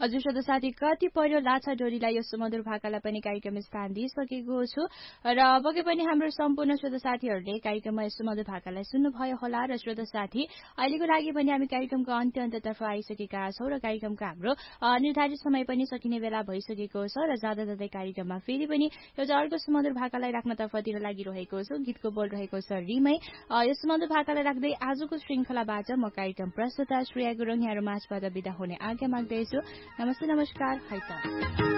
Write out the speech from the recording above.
हजुर श्रोता साथी कति पर्यो लाछा डोरीलाई यो सुमधुर भाकालाई पनि कार्यक्रम स्थान दिइसकेको छु र पक्कै पनि हाम्रो सम्पूर्ण श्रोता साथीहरूले कार्यक्रममा यो सुमधुर भाकालाई सुन्नुभयो होला र श्रोता साथी अहिलेको लागि पनि हामी कार्यक्रमको अन्त्यतर्फ आइसकेका छौँ र कार्यक्रमको हाम्रो निर्धारित समय पनि सकिने बेला भइसकेको छ र जाँदा जाँदै कार्यक्रममा फेरि पनि एउटा अर्को सुमधुर भाकालाई राख्नतर्फतिर लागिरहेको छु गीतको बोल रहेको छ रिमै यो सुमधुर भाकालाई राख्दै आजको श्रृङ्खलाबाट म कार्यक्रम प्रस्तुता श्रेया गुरुङ यहाँहरू माझबाट बिदा हुने आज्ञा माग्दैछु नमस्ते नमस्कार है त